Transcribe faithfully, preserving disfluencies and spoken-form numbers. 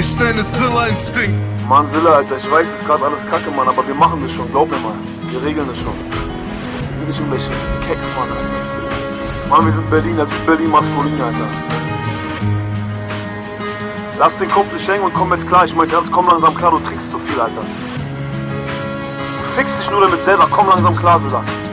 Steine, Silla-Instinkt. Mann, Silla, Alter, ich weiß, es ist gerade alles kacke, Mann, aber wir machen das schon, glaub mir mal. Wir regeln das schon. Wir sind nicht irgendwelche Keks, Mann, Alter. Mann, wir sind Berlin, das ist Berlin maskulin, Alter. Lass den Kopf nicht hängen und komm jetzt klar, ich mein's ernst, komm langsam klar, du trinkst zu viel, Alter. Du fickst dich nur damit selber, komm langsam klar, Silla.